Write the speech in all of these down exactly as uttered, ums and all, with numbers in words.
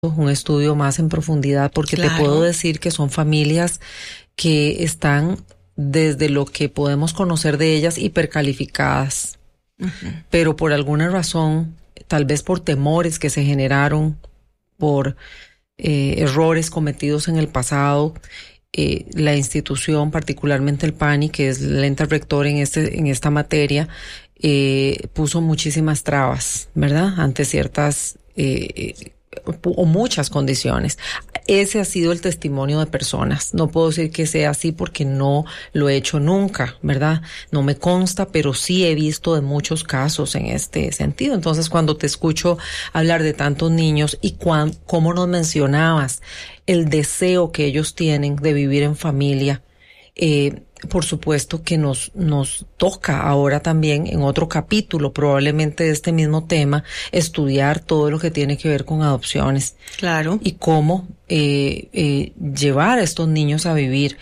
un estudio más en profundidad, porque claro, te puedo decir que son familias que están, desde lo que podemos conocer de ellas, hipercalificadas. Uh-huh. Pero por alguna razón, tal vez por temores que se generaron, por eh, errores cometidos en el pasado, eh, la institución, particularmente el PANI, que es el ente rector en, este, en esta materia, eh, puso muchísimas trabas, ¿verdad?, ante ciertas eh, o muchas condiciones. Ese ha sido el testimonio de personas. No puedo decir que sea así porque no lo he hecho nunca, ¿verdad? No me consta, pero sí he visto de muchos casos en este sentido. Entonces, cuando te escucho hablar de tantos niños y cuan, cómo nos mencionabas el deseo que ellos tienen de vivir en familia, eh, por supuesto que nos, nos toca ahora también, en otro capítulo probablemente de este mismo tema, estudiar todo lo que tiene que ver con adopciones. Claro. Y cómo eh, eh, llevar a estos niños a vivir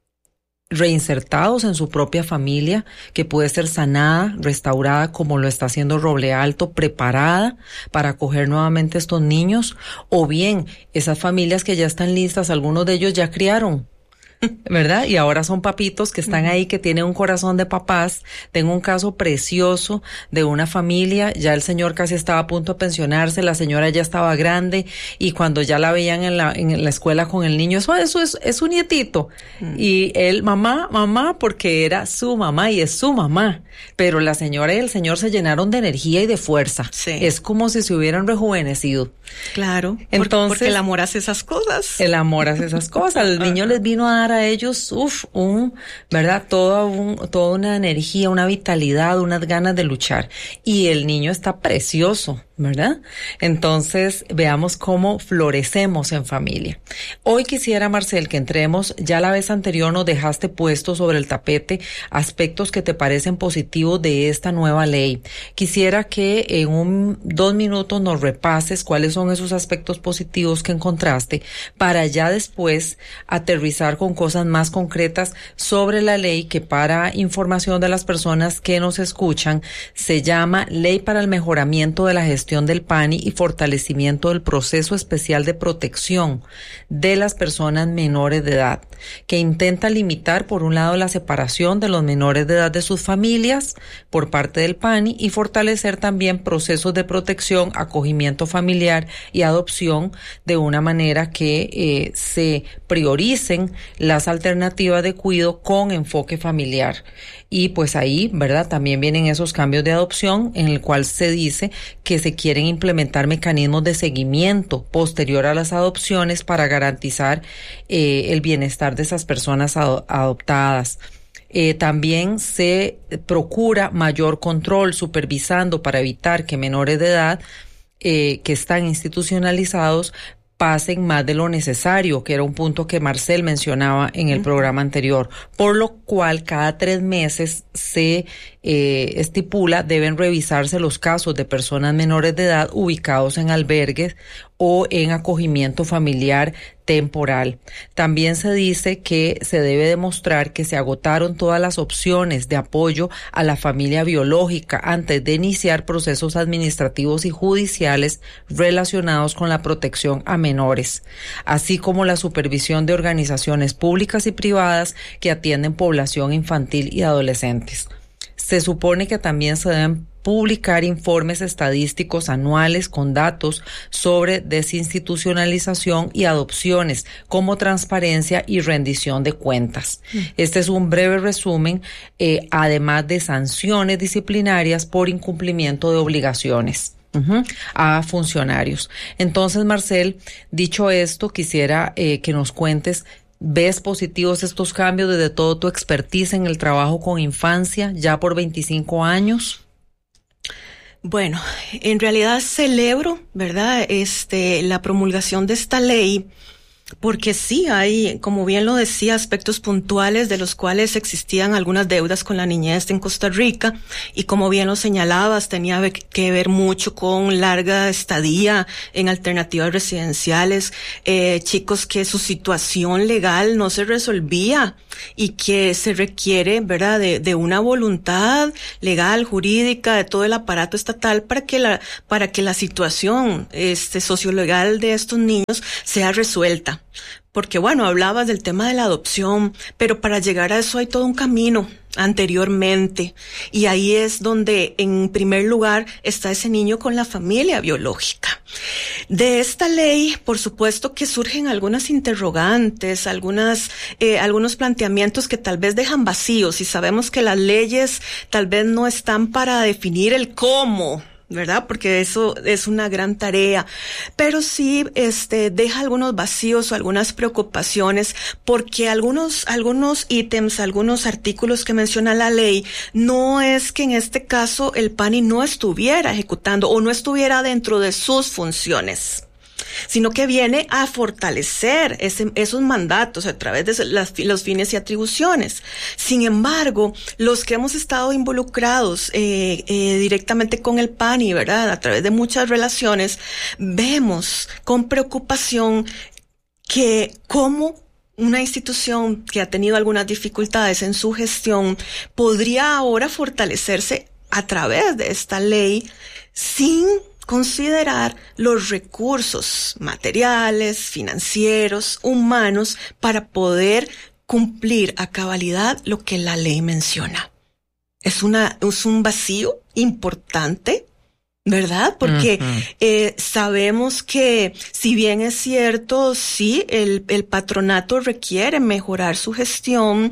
reinsertados en su propia familia, que puede ser sanada, restaurada, como lo está haciendo Roble Alto, preparada para acoger nuevamente a estos niños, o bien esas familias que ya están listas, algunos de ellos ya criaron, ¿verdad? Y ahora son papitos que están ahí, que tienen un corazón de papás. Tengo un caso precioso de una familia, ya el señor casi estaba a punto de pensionarse, la señora ya estaba grande, y cuando ya la veían en la, en la escuela con el niño, eso, eso es, es su nietito. Mm. Y él, mamá, mamá, porque era su mamá y es su mamá. Pero la señora y el señor se llenaron de energía y de fuerza. Sí. Es como si se hubieran rejuvenecido. Claro. Entonces, porque el amor hace esas cosas. El amor hace esas cosas. El niño les vino a dar a ellos, uff, un, ¿verdad? Toda un, toda una energía, una vitalidad, unas ganas de luchar. Y el niño está precioso, ¿verdad? Entonces, veamos cómo florecemos en familia. Hoy quisiera, Marcel, que entremos, ya la vez anterior nos dejaste puesto sobre el tapete aspectos que te parecen positivos de esta nueva ley. Quisiera que en un, dos minutos nos repases cuáles son esos aspectos positivos que encontraste, para ya después aterrizar con cosas más concretas sobre la ley, que, para información de las personas que nos escuchan, se llama Ley para el Mejoramiento de la Gestión del PANI y Fortalecimiento del Proceso Especial de Protección de las Personas Menores de Edad, que intenta limitar, por un lado, la separación de los menores de edad de sus familias por parte del PANI, y fortalecer también procesos de protección, acogimiento familiar y adopción, de una manera que eh, se prioricen las alternativas de cuidado con enfoque familiar. Y pues ahí, ¿verdad?, también vienen esos cambios de adopción, en el cual se dice que se quieren implementar mecanismos de seguimiento posterior a las adopciones para garantizar eh, el bienestar de esas personas ad- adoptadas. Eh, también se procura mayor control, supervisando, para evitar que menores de edad eh, que están institucionalizados pasen más de lo necesario, que era un punto que Marcel mencionaba en el programa anterior, por lo cual cada tres meses se eh, estipula deben revisarse los casos de personas menores de edad ubicados en albergues o en acogimiento familiar temporal. También se dice que se debe demostrar que se agotaron todas las opciones de apoyo a la familia biológica antes de iniciar procesos administrativos y judiciales relacionados con la protección a menores, así como la supervisión de organizaciones públicas y privadas que atienden población infantil y adolescentes. Se supone que también se deben publicar informes estadísticos anuales con datos sobre desinstitucionalización y adopciones, como transparencia y rendición de cuentas. Mm. Este es un breve resumen, eh, además de sanciones disciplinarias por incumplimiento de obligaciones Uh-huh. a funcionarios. Entonces, Marcel, dicho esto, quisiera eh, que nos cuentes, ¿ves positivos estos cambios desde todo tu expertise en el trabajo con infancia, ya por veinticinco años? Bueno, en realidad celebro, ¿verdad?, este, la promulgación de esta ley, Porque sí, hay, como bien lo decía, aspectos puntuales de los cuales existían algunas deudas con la niñez en Costa Rica, y como bien lo señalabas, tenía que ver mucho con larga estadía en alternativas residenciales, eh, chicos que su situación legal no se resolvía y que se requiere, ¿verdad?, de, de una voluntad legal, jurídica, de todo el aparato estatal para que la, para que la situación, este, sociolegal de estos niños sea resuelta. Porque bueno, hablabas del tema de la adopción, pero para llegar a eso hay todo un camino anteriormente, y ahí es donde en primer lugar está ese niño con la familia biológica. De esta ley, por supuesto que surgen algunas interrogantes, algunas, eh, algunos planteamientos que tal vez dejan vacíos, y sabemos que las leyes tal vez no están para definir el cómo, ¿verdad? Porque eso es una gran tarea, pero sí, este, deja algunos vacíos o algunas preocupaciones, porque algunos, algunos ítems, algunos artículos que menciona la ley, no es que en este caso el PANI no estuviera ejecutando o no estuviera dentro de sus funciones, sino que viene a fortalecer ese, esos mandatos a través de las, los fines y atribuciones. Sin embargo, los que hemos estado involucrados eh, eh, directamente con el PANI, ¿verdad?, a través de muchas relaciones, vemos con preocupación que cómo una institución que ha tenido algunas dificultades en su gestión podría ahora fortalecerse a través de esta ley sin considerar los recursos materiales, financieros, humanos, para poder cumplir a cabalidad lo que la ley menciona. Es una, es un vacío importante, ¿verdad? Porque uh-huh. eh, sabemos que, si bien es cierto, sí, el, el patronato requiere mejorar su gestión,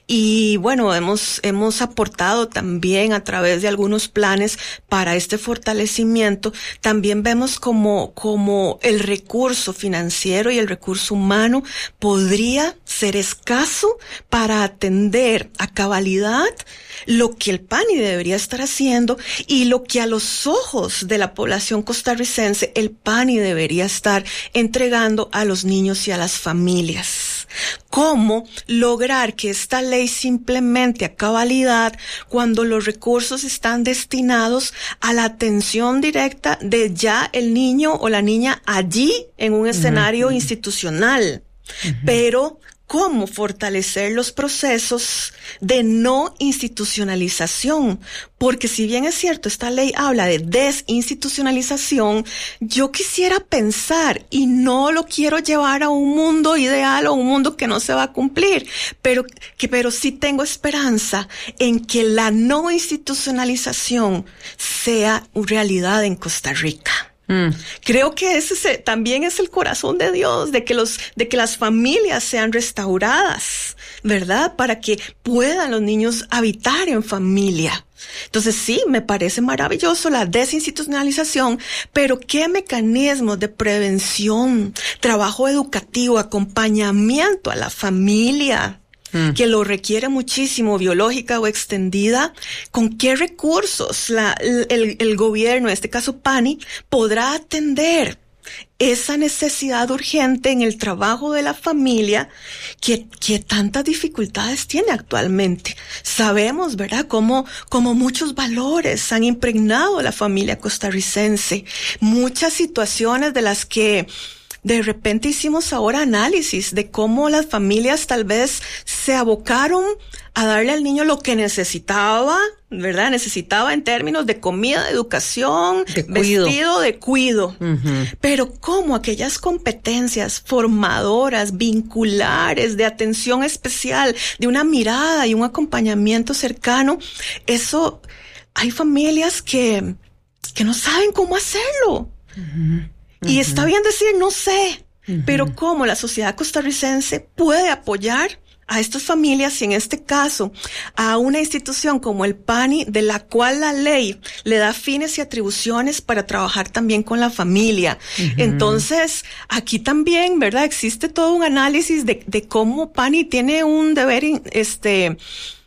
y bueno, hemos, hemos aportado también a través de algunos planes para este fortalecimiento. También vemos como, como el recurso financiero y el recurso humano podría ser escaso para atender a cabalidad lo que el PANI debería estar haciendo y lo que a los ojos de la población costarricense el PANI debería estar entregando a los niños y a las familias. ¿Cómo lograr que esta ley se implemente a cabalidad cuando los recursos están destinados a la atención directa de ya el niño o la niña allí en un escenario uh-huh. institucional? Uh-huh. Pero ¿cómo fortalecer los procesos de no institucionalización? Porque si bien es cierto, esta ley habla de desinstitucionalización, yo quisiera pensar, y no lo quiero llevar a un mundo ideal o un mundo que no se va a cumplir, pero, que, pero sí tengo esperanza en que la no institucionalización sea realidad en Costa Rica. Mm. Creo que ese es, también es el corazón de Dios, de que los, de que las familias sean restauradas, ¿verdad? Para que puedan los niños habitar en familia. Entonces sí, me parece maravilloso la desinstitucionalización, pero ¿qué mecanismos de prevención, trabajo educativo, acompañamiento a la familia, que lo requiere muchísimo, biológica o extendida? ¿Con qué recursos la, el, el gobierno, en este caso PANI, podrá atender esa necesidad urgente en el trabajo de la familia que, que tantas dificultades tiene actualmente? Sabemos, ¿verdad?, cómo, cómo muchos valores han impregnado la familia costarricense, muchas situaciones de las que de repente hicimos ahora análisis de cómo las familias tal vez se abocaron a darle al niño lo que necesitaba, ¿verdad? Necesitaba en términos de comida, de educación, de vestido, de cuido. Uh-huh. Pero cómo aquellas competencias formadoras, vinculares, de atención especial, de una mirada y un acompañamiento cercano, eso, hay familias que, que no saben cómo hacerlo. Uh-huh. Y está bien decir, no sé, uh-huh. pero cómo la sociedad costarricense puede apoyar a estas familias, y en este caso a una institución como el PANI, de la cual la ley le da fines y atribuciones para trabajar también con la familia. Uh-huh. Entonces, aquí también, ¿verdad?, existe todo un análisis de, de cómo PANI tiene un deber, este,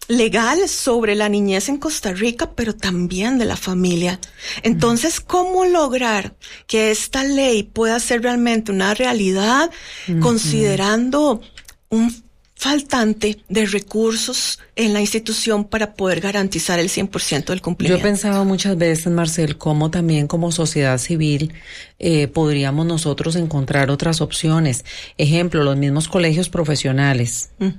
legal sobre la niñez en Costa Rica, pero también de la familia. Entonces, ¿cómo lograr que esta ley pueda ser realmente una realidad, uh-huh. considerando un faltante de recursos en la institución para poder garantizar el cien por ciento del cumplimiento? Yo he pensado muchas veces, Marcel, cómo también como sociedad civil eh, podríamos nosotros encontrar otras opciones. Ejemplo, los mismos colegios profesionales, mm.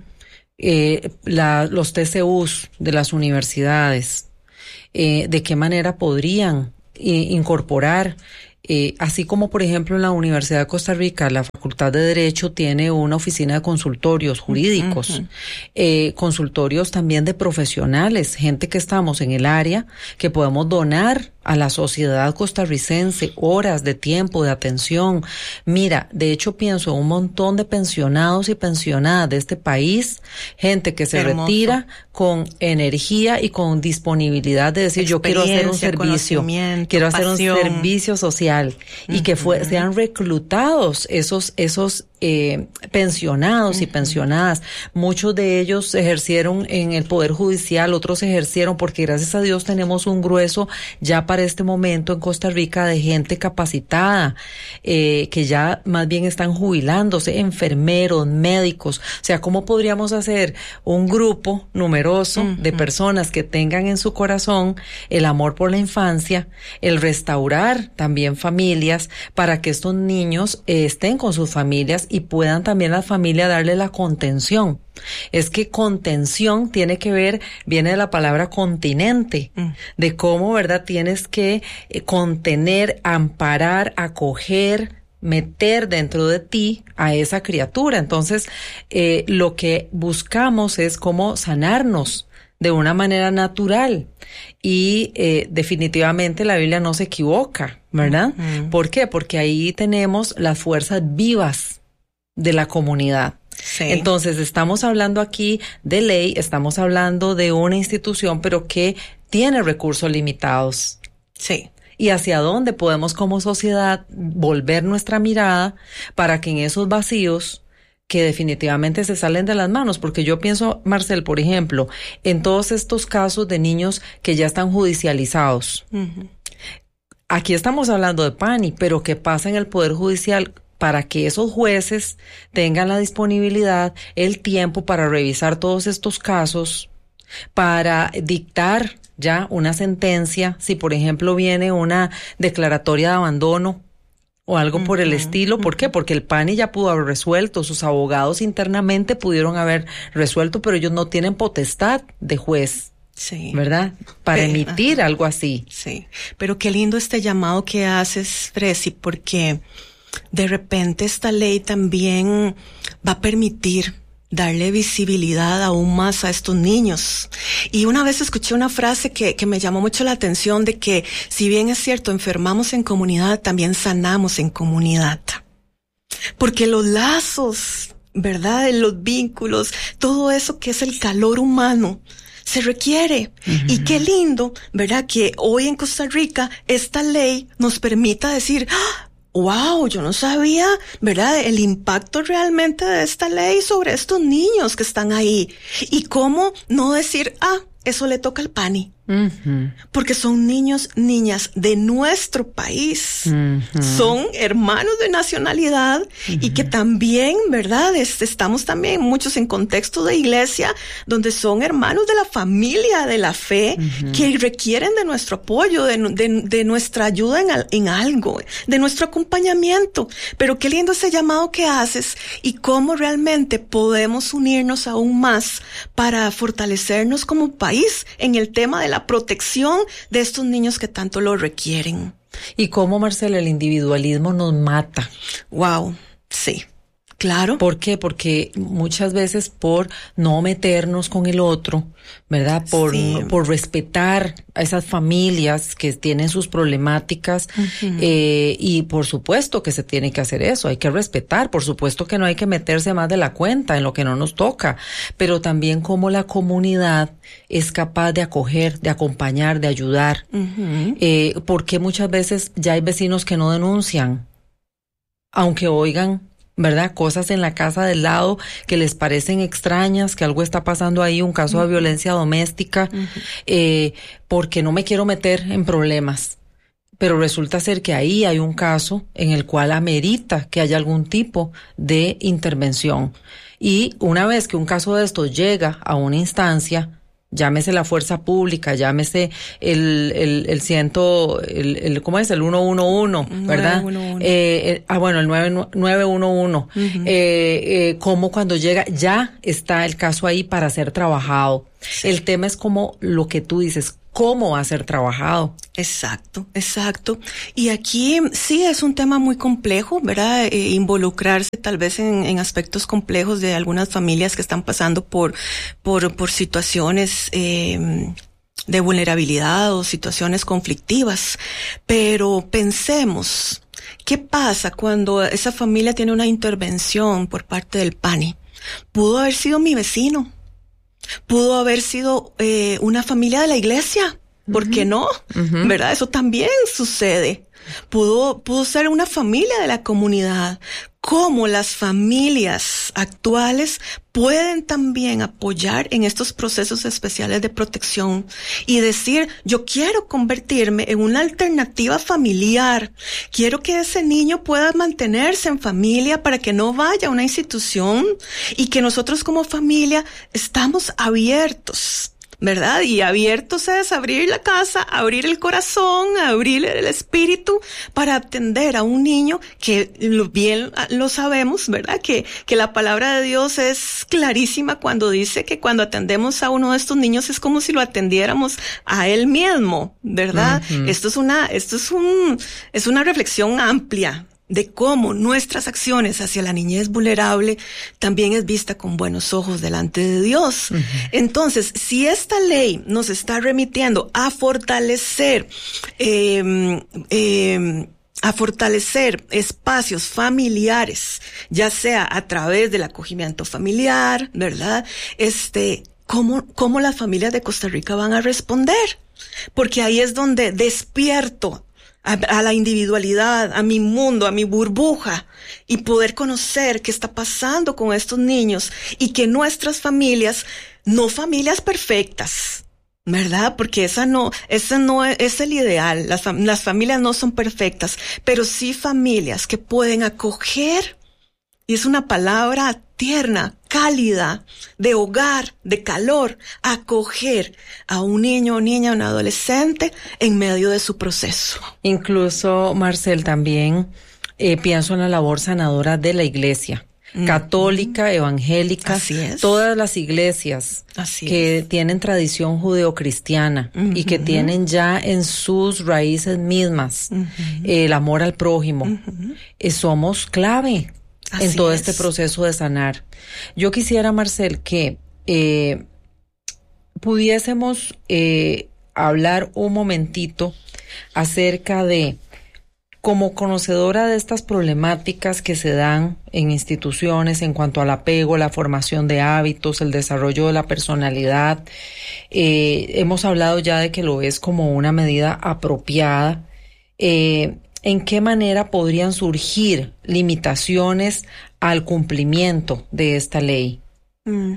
eh, la, los T C Us de las universidades, eh, de qué manera podrían eh, incorporar. Eh, así como, por ejemplo, en la Universidad de Costa Rica, la Facultad de Derecho tiene una oficina de consultorios jurídicos, uh-huh. eh, consultorios también de profesionales, gente que estamos en el área, que podemos donar a la sociedad costarricense horas de tiempo, de atención. Mira, de hecho pienso en un montón de pensionados y pensionadas de este país, gente que se Hermoso. retira con energía y con disponibilidad de decir, yo quiero hacer un servicio, quiero hacer pasión. un servicio social, y uh-huh. que fue, sean reclutados esos, esos Eh, pensionados uh-huh. y pensionadas. Muchos de ellos ejercieron en el Poder Judicial, otros ejercieron porque gracias a Dios tenemos un grueso ya para este momento en Costa Rica de gente capacitada, eh, que ya más bien están jubilándose, enfermeros, médicos. O sea, ¿cómo podríamos hacer un grupo numeroso uh-huh. de personas que tengan en su corazón el amor por la infancia, el restaurar también familias para que estos niños eh, estén con sus familias y puedan también las familias darle la contención? Es que contención tiene que ver, viene de la palabra continente, mm. de cómo, ¿verdad? Tienes que eh, contener, amparar, acoger, meter dentro de ti a esa criatura. Entonces, eh, lo que buscamos es cómo sanarnos de una manera natural. Y eh, definitivamente la Biblia no se equivoca, ¿verdad? Mm. ¿Por qué? Porque ahí tenemos las fuerzas vivas de la comunidad. Sí. Entonces, estamos hablando aquí de ley, estamos hablando de una institución, pero que tiene recursos limitados. Sí. Y hacia dónde podemos como sociedad volver nuestra mirada para que en esos vacíos que definitivamente se salen de las manos, porque yo pienso, Marcel, por ejemplo, en todos estos casos de niños que ya están judicializados. Uh-huh. Aquí estamos hablando de Pani, pero ¿qué pasa en el Poder Judicial para que esos jueces tengan la disponibilidad, el tiempo para revisar todos estos casos, para dictar ya una sentencia, si por ejemplo viene una declaratoria de abandono o algo uh-huh, por el estilo? ¿Por uh-huh. qué? Porque el Pani ya pudo haber resuelto, sus abogados internamente pudieron haber resuelto, pero ellos no tienen potestad de juez. Sí. ¿Verdad? Para Pero, emitir ajá. algo así. Sí. Pero qué lindo este llamado que haces, Fresi, porque de repente esta ley también va a permitir darle visibilidad aún más a estos niños. Y una vez escuché una frase que, que me llamó mucho la atención, de que si bien es cierto, enfermamos en comunidad, también sanamos en comunidad. Porque los lazos, ¿verdad? Los vínculos, todo eso que es el calor humano, se requiere. Uh-huh. Y qué lindo, ¿verdad? Que hoy en Costa Rica esta ley nos permita decir, ¡ah! Wow, yo no sabía, ¿verdad? El impacto realmente de esta ley sobre estos niños que están ahí. Y cómo no decir, ah, eso le toca al Pani. Uh-huh. Porque son niños, niñas de nuestro país. Uh-huh. Son hermanos de nacionalidad uh-huh. y que también, ¿verdad? Es, estamos también muchos en contexto de iglesia donde son hermanos de la familia, de la fe, uh-huh. que requieren de nuestro apoyo, de, de, de nuestra ayuda en, en algo, de nuestro acompañamiento. Pero qué lindo ese llamado que haces y cómo realmente podemos unirnos aún más para fortalecernos como país en el tema de la protección de estos niños que tanto lo requieren. Y cómo, Marcela, el individualismo nos mata. Wow, sí, claro. ¿Por qué? Porque muchas veces por no meternos con el otro, ¿verdad? Por, sí. por respetar a esas familias que tienen sus problemáticas, uh-huh. eh, y por supuesto que se tiene que hacer eso, hay que respetar, por supuesto que no hay que meterse más de la cuenta en lo que no nos toca, pero también cómo la comunidad es capaz de acoger, de acompañar, de ayudar, uh-huh. eh, porque muchas veces ya hay vecinos que no denuncian, aunque oigan, ¿verdad? Cosas en la casa del lado que les parecen extrañas, que algo está pasando ahí, un caso uh-huh. de violencia doméstica, uh-huh. eh, porque no me quiero meter en problemas. Pero resulta ser que ahí hay un caso en el cual amerita que haya algún tipo de intervención. Y una vez que un caso de esto llega a una instancia, llámese la fuerza pública, llámese el, el, el ciento, el, el, ¿cómo es? El ciento once, ¿verdad? nueve uno uno. Eh, eh, ah, bueno, el nueve uno uno. Uh-huh. Eh, eh, como cuando llega, ya está el caso ahí para ser trabajado. Sí. El tema es como lo que tú dices, ¿cómo va a ser trabajado? Exacto, exacto. Y aquí sí es un tema muy complejo, ¿verdad? Eh, involucrarse tal vez en, en aspectos complejos de algunas familias que están pasando por, por, por situaciones, eh, de vulnerabilidad o situaciones conflictivas. Pero pensemos, ¿qué pasa cuando esa familia tiene una intervención por parte del P A N I? Pudo haber sido mi vecino. Pudo haber sido eh, una familia de la iglesia, ¿por uh-huh. qué no? Uh-huh. ¿Verdad? Eso también sucede. Pudo, pudo ser una familia de la comunidad. Cómo las familias actuales pueden también apoyar en estos procesos especiales de protección y decir, yo quiero convertirme en una alternativa familiar. Quiero que ese niño pueda mantenerse en familia para que no vaya a una institución y que nosotros como familia estamos abiertos, ¿verdad? Y abiertos es abrir la casa, abrir el corazón, abrir el espíritu para atender a un niño que bien lo sabemos, ¿verdad? Que, que la palabra de Dios es clarísima cuando dice que cuando atendemos a uno de estos niños es como si lo atendiéramos a él mismo, ¿verdad? Uh-huh. Esto es una, esto es un, es una reflexión amplia de cómo nuestras acciones hacia la niñez vulnerable también es vista con buenos ojos delante de Dios. Uh-huh. Entonces, si esta ley nos está remitiendo a fortalecer, eh, eh, a fortalecer espacios familiares, ya sea a través del acogimiento familiar, ¿verdad? Este, ¿cómo, cómo las familias de Costa Rica van a responder? Porque ahí es donde despierto A, a la individualidad, a mi mundo, a mi burbuja, y poder conocer qué está pasando con estos niños y que nuestras familias, no familias perfectas, ¿verdad? Porque esa no, esa no es, es el ideal. Las, fam- las familias no son perfectas, pero sí familias que pueden acoger, y es una palabra tierna, cálida, de hogar, de calor, acoger a un niño o niña, un adolescente en medio de su proceso. Incluso, Marcel, también eh, pienso en la labor sanadora de la iglesia, mm-hmm. católica, evangélica, así es. Todas las iglesias así que es. tienen tradición judeocristiana mm-hmm. y que tienen ya en sus raíces mismas mm-hmm. eh, el amor al prójimo, mm-hmm. eh, somos clave Así en todo es. Este proceso de sanar. Yo quisiera, Marcel, que eh, pudiésemos eh, hablar un momentito acerca de, como conocedora de estas problemáticas que se dan en instituciones en cuanto al apego, la formación de hábitos, el desarrollo de la personalidad, eh, hemos hablado ya de que lo es como una medida apropiada. Eh, ¿En qué manera podrían surgir limitaciones al cumplimiento de esta ley? Mm.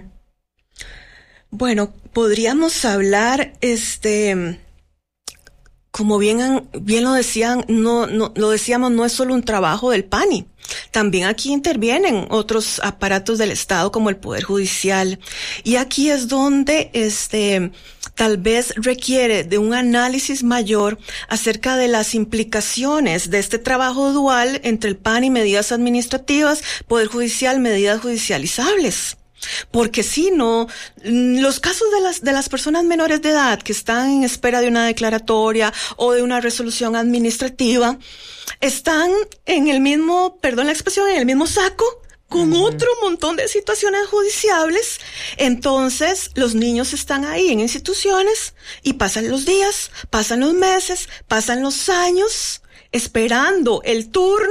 Bueno, podríamos hablar, este, como bien, bien lo decían, no, no, lo decíamos, no es solo un trabajo del P A N I. También aquí intervienen otros aparatos del Estado como el Poder Judicial. Y aquí es donde, este, tal vez requiere de un análisis mayor acerca de las implicaciones de este trabajo dual entre el P A N I, medidas administrativas, Poder Judicial, medidas judicializables. Porque si no, los casos de las, de las personas menores de edad que están en espera de una declaratoria o de una resolución administrativa, están en el mismo, perdón la expresión, en el mismo saco con uh-huh. otro montón de situaciones judiciables. Entonces, los niños están ahí en instituciones y pasan los días, pasan los meses, pasan los años, esperando el turno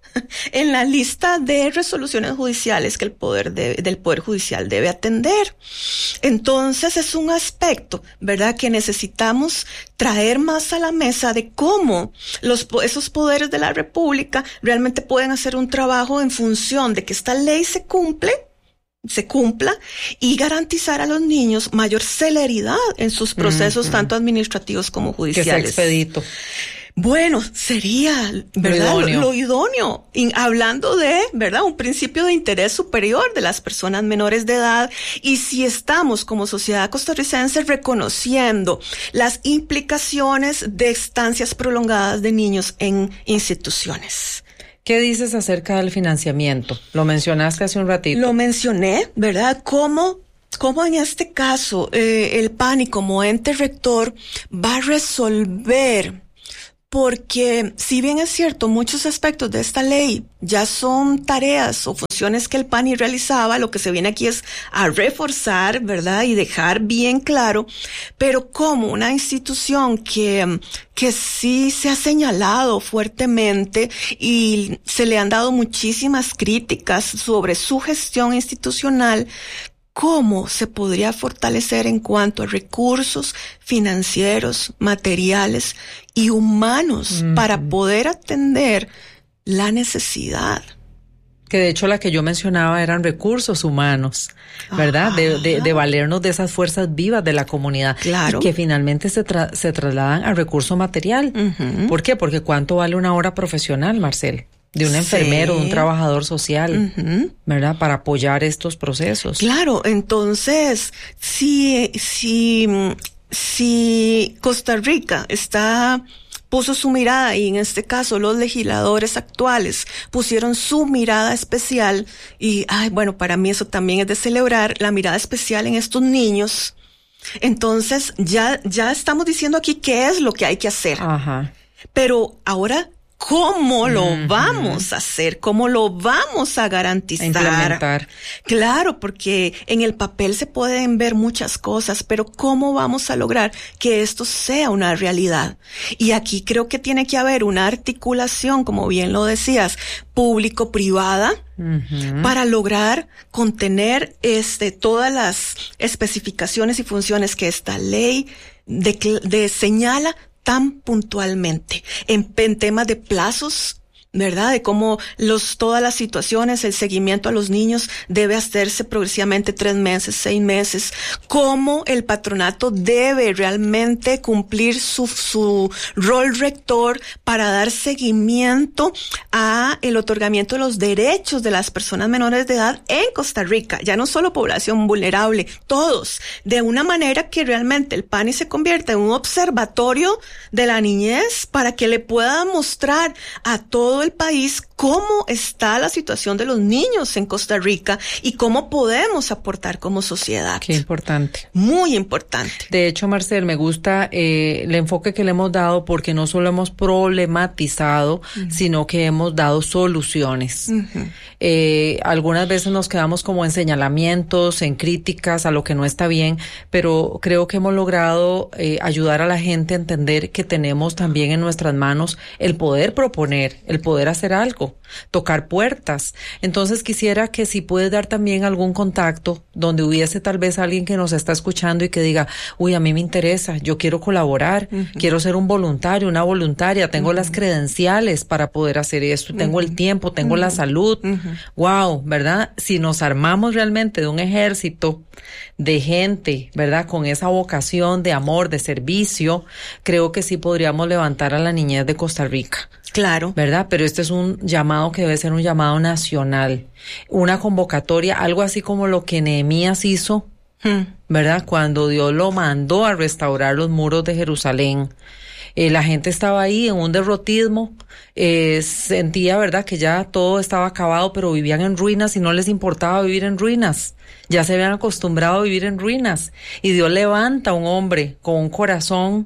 en la lista de resoluciones judiciales que el poder de, del Poder Judicial debe atender. Entonces es un aspecto, ¿verdad?, que necesitamos traer más a la mesa de cómo los, esos poderes de la República realmente pueden hacer un trabajo en función de que esta ley se cumple, se cumpla y garantizar a los niños mayor celeridad en sus procesos, mm-hmm. tanto administrativos como judiciales. Que sea expedito. Bueno, sería, ¿verdad? Lo idóneo. Lo, lo idóneo. Y hablando de, ¿verdad?, un principio de interés superior de las personas menores de edad. Y si estamos como sociedad costarricense reconociendo las implicaciones de estancias prolongadas de niños en instituciones. ¿Qué dices acerca del financiamiento? Lo mencionaste hace un ratito. Lo mencioné, ¿verdad? ¿Cómo? ¿Cómo en este caso eh, el P A N I como ente rector va a resolver? Porque si bien es cierto, muchos aspectos de esta ley ya son tareas o funciones que el P A N I realizaba, lo que se viene aquí es a reforzar, ¿verdad?, y dejar bien claro, pero como una institución que, que sí se ha señalado fuertemente y se le han dado muchísimas críticas sobre su gestión institucional, ¿cómo se podría fortalecer en cuanto a recursos financieros, materiales y humanos mm-hmm. para poder atender la necesidad? Que de hecho la que yo mencionaba eran recursos humanos, ¿verdad? Ah, de, de, de valernos de esas fuerzas vivas de la comunidad. Claro. Y que finalmente se, tra- se trasladan al recurso material. Uh-huh. ¿Por qué? Porque ¿cuánto vale una hora profesional, Marcel? De un enfermero, sí. de un trabajador social, uh-huh. ¿verdad? Para apoyar estos procesos. Claro, entonces, si, si, si Costa Rica está, puso su mirada, y en este caso los legisladores actuales pusieron su mirada especial, y, ay, bueno, para mí eso también es de celebrar, la mirada especial en estos niños. Entonces, ya, ya estamos diciendo aquí qué es lo que hay que hacer. Ajá. Pero ahora, ¿cómo lo uh-huh. vamos a hacer? ¿Cómo lo vamos a garantizar? A implementar. Claro, porque en el papel se pueden ver muchas cosas, pero ¿cómo vamos a lograr que esto sea una realidad? Y aquí creo que tiene que haber una articulación, como bien lo decías, público-privada, uh-huh. para lograr contener este todas las especificaciones y funciones que esta ley de, de señala tan puntualmente, en, en temas de plazos, ¿verdad? De cómo los, todas las situaciones, el seguimiento a los niños debe hacerse progresivamente tres meses, seis meses, cómo el patronato debe realmente cumplir su, su rol rector para dar seguimiento a el otorgamiento de los derechos de las personas menores de edad en Costa Rica, ya no solo población vulnerable, todos, de una manera que realmente el P A N I se convierta en un observatorio de la niñez para que le pueda mostrar a todo el país cómo está la situación de los niños en Costa Rica y cómo podemos aportar como sociedad. Qué importante. Muy importante. De hecho, Marcel, me gusta eh, el enfoque que le hemos dado porque no solo hemos problematizado, uh-huh. sino que hemos dado soluciones. Uh-huh. Eh, algunas veces nos quedamos como en señalamientos, en críticas a lo que no está bien, pero creo que hemos logrado eh, ayudar a la gente a entender que tenemos también en nuestras manos el poder proponer, el poder hacer algo, tocar puertas. Entonces quisiera que si puedes dar también algún contacto donde hubiese tal vez alguien que nos está escuchando y que diga, uy, a mí me interesa, yo quiero colaborar, uh-huh. quiero ser un voluntario, una voluntaria, tengo uh-huh. las credenciales para poder hacer esto, uh-huh. tengo el tiempo, tengo uh-huh. la salud. Uh-huh. Wow, ¿verdad? Si nos armamos realmente de un ejército de gente, ¿verdad? Con esa vocación de amor, de servicio, creo que sí podríamos levantar a la niñez de Costa Rica. Claro. ¿Verdad? Pero este es un llamado que debe ser un llamado nacional. Una convocatoria, algo así como lo que Nehemías hizo, hmm. ¿verdad? Cuando Dios lo mandó a restaurar los muros de Jerusalén. Eh, la gente estaba ahí en un derrotismo, eh, sentía, ¿verdad?, que ya todo estaba acabado, pero vivían en ruinas y no les importaba vivir en ruinas. Ya se habían acostumbrado a vivir en ruinas. Y Dios levanta a un hombre con un corazón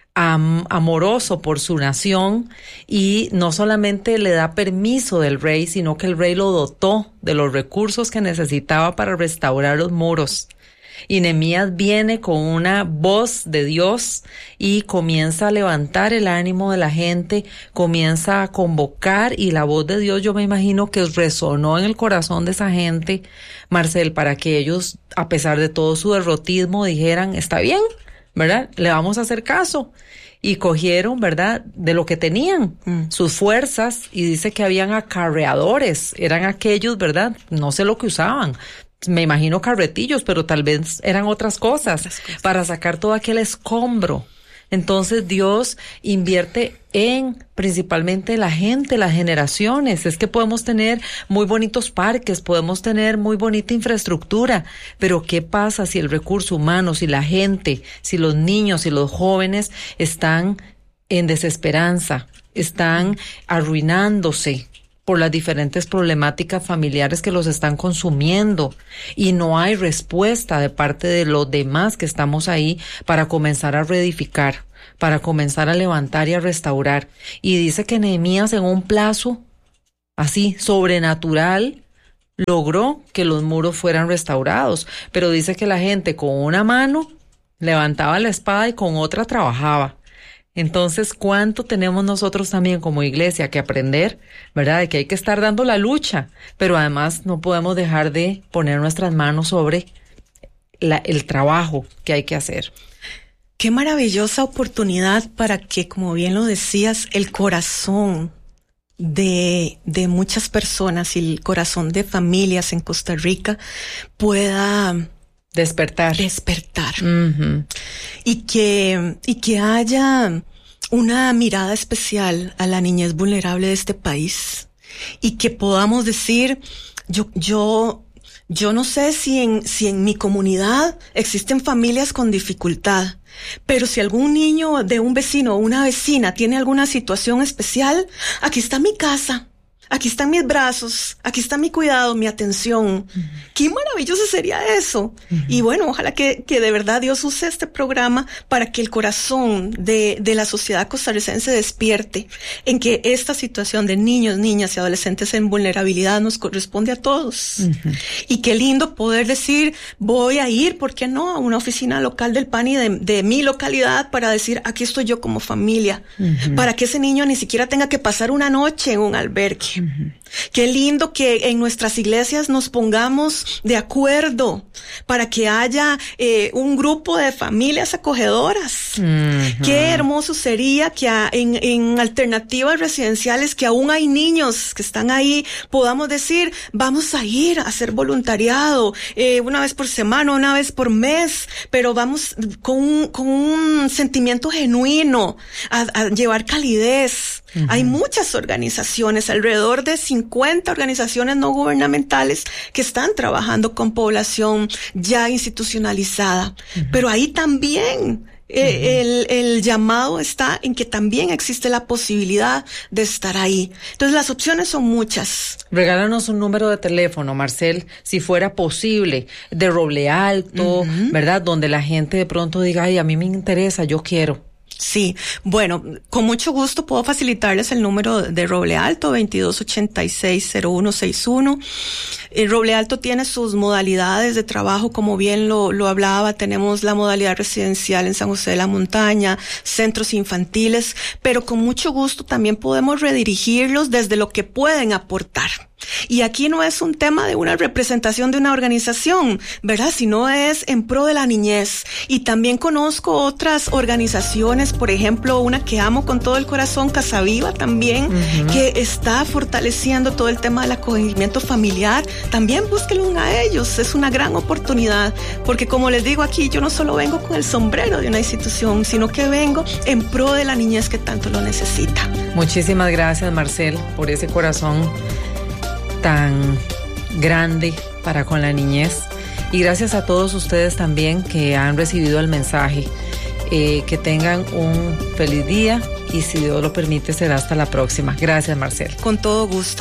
am- amoroso por su nación y no solamente le da permiso del rey, sino que el rey lo dotó de los recursos que necesitaba para restaurar los muros. Y Nehemías viene con una voz de Dios y comienza a levantar el ánimo de la gente, comienza a convocar, y la voz de Dios, yo me imagino que resonó en el corazón de esa gente, Marcel, para que ellos, a pesar de todo su derrotismo, dijeran, está bien, ¿verdad? Le vamos a hacer caso. Y cogieron, ¿verdad?, de lo que tenían, mm. sus fuerzas, y dice que habían acarreadores, eran aquellos, ¿verdad?, no sé lo que usaban, me imagino carretillos, pero tal vez eran otras cosas, otras cosas. Para sacar todo aquel escombro. Entonces Dios invierte en principalmente la gente, las generaciones. Es que podemos tener muy bonitos parques, podemos tener muy bonita infraestructura, pero ¿qué pasa si el recurso humano, si la gente, si los niños, si los jóvenes están en desesperanza, están arruinándose por las diferentes problemáticas familiares que los están consumiendo, y no hay respuesta de parte de los demás que estamos ahí para comenzar a reedificar, para comenzar a levantar y a restaurar? Y dice que Nehemías, en un plazo así sobrenatural, logró que los muros fueran restaurados, pero dice que la gente con una mano levantaba la espada y con otra trabajaba. Entonces, ¿cuánto tenemos nosotros también como iglesia que aprender, verdad? De que hay que estar dando la lucha, pero además no podemos dejar de poner nuestras manos sobre la, el trabajo que hay que hacer. Qué maravillosa oportunidad para que, como bien lo decías, el corazón de, de muchas personas y el corazón de familias en Costa Rica pueda Despertar. Despertar. Uh-huh. Y que, y que haya una mirada especial a la niñez vulnerable de este país. Y que podamos decir, yo, yo, yo no sé si en, si en mi comunidad existen familias con dificultad, pero si algún niño de un vecino o una vecina tiene alguna situación especial, aquí está mi casa. Aquí están mis brazos, aquí está mi cuidado, mi atención. Uh-huh. Qué maravilloso sería eso. Uh-huh. Y bueno, ojalá que, que de verdad Dios use este programa para que el corazón de, de la sociedad costarricense despierte en que esta situación de niños, niñas y adolescentes en vulnerabilidad nos corresponde a todos. Uh-huh. Y qué lindo poder decir, voy a ir, ¿por qué no?, a una oficina local del P A N I de, de mi localidad para decir, aquí estoy yo como familia. Uh-huh. Para que ese niño ni siquiera tenga que pasar una noche en un albergue. Uh-huh. Qué lindo que en nuestras iglesias nos pongamos de acuerdo para que haya eh, un grupo de familias acogedoras. Uh-huh. Qué hermoso sería que a, en, en alternativas residenciales, que aún hay niños que están ahí, podamos decir, vamos a ir a hacer voluntariado eh, una vez por semana, una vez por mes, pero vamos con un, con un sentimiento genuino a, a llevar calidez. Uh-huh. Hay muchas organizaciones, alrededor de cincuenta organizaciones no gubernamentales que están trabajando con población ya institucionalizada. Uh-huh. Pero ahí también eh, uh-huh. el, el llamado está en que también existe la posibilidad de estar ahí. Entonces las opciones son muchas. Regálanos un número de teléfono, Marcel, si fuera posible, de Roble Alto, uh-huh. ¿verdad? Donde la gente de pronto diga, ay, a mí me interesa, yo quiero. Sí, bueno, con mucho gusto puedo facilitarles el número de Roble Alto, veintidós ochenta y seis cero uno sesenta y uno. El Roble Alto tiene sus modalidades de trabajo, como bien lo, lo hablaba. Tenemos la modalidad residencial en San José de la Montaña, centros infantiles, pero con mucho gusto también podemos redirigirlos desde lo que pueden aportar. Y aquí no es un tema de una representación de una organización, ¿verdad? Sino es en pro de la niñez. Y también conozco otras organizaciones, por ejemplo, una que amo con todo el corazón, Casa Viva también, uh-huh. que está fortaleciendo todo el tema del acogimiento familiar. También búsquenlo a ellos, es una gran oportunidad, porque como les digo aquí, yo no solo vengo con el sombrero de una institución, sino que vengo en pro de la niñez que tanto lo necesita. Muchísimas gracias, Marcel, por ese corazón tan grande para con la niñez, y gracias a todos ustedes también que han recibido el mensaje. Eh, que tengan un feliz día y, si Dios lo permite, será hasta la próxima. Gracias, Marcel. Con todo gusto.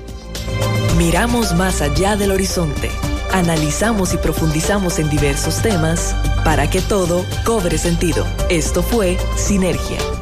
Miramos más allá del horizonte, analizamos y profundizamos en diversos temas para que todo cobre sentido. Esto fue Sinergia.